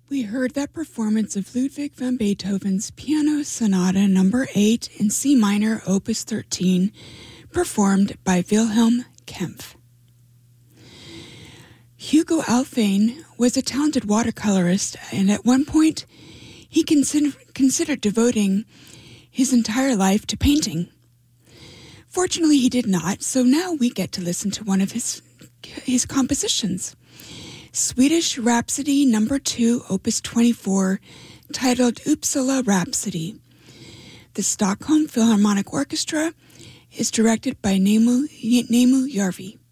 We heard that performance of Ludwig van Beethoven's Piano Sonata No. 8 in C minor, Opus 13, performed by Wilhelm Kempff. Hugo Alfvén was a talented watercolorist, and at one point he considered devoting his entire life to painting. Fortunately, he did not, so now we get to listen to one of his compositions. Swedish Rhapsody No. 2, Opus 24, titled Uppsala Rhapsody. The Stockholm Philharmonic Orchestra is directed by Nemu Järvi.